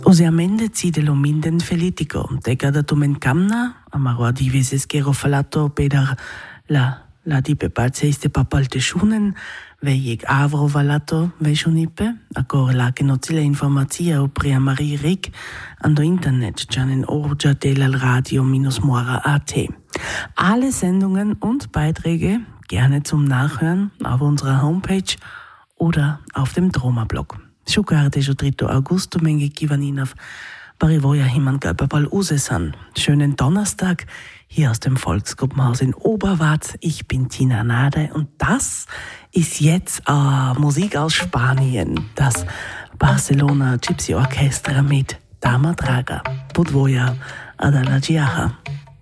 Usualmente cidelo minden felitico, decada tumenkamna, amaro divises gero falato peder la dipe palceiste papalte schunen, vejeg avro valato vejunipe, acor la genozile informazia o pria Marie Rick ando internet, janen orgia delal radio-mora.at. Alle Sendungen und Beiträge gerne zum Nachhören auf unserer Homepage oder auf dem Droma-Blog. Šukarte jo 3. Augusto menge Kivaninov, Barivoja Himangalpapal Usesan. Schönen Donnerstag hier aus dem Volksgruppenhaus in Oberwart. Ich bin Tina Nade und das ist jetzt Musik aus Spanien. Das Barcelona Gypsy Orchestra mit Dama Draga, Budvoja Adalagiaja.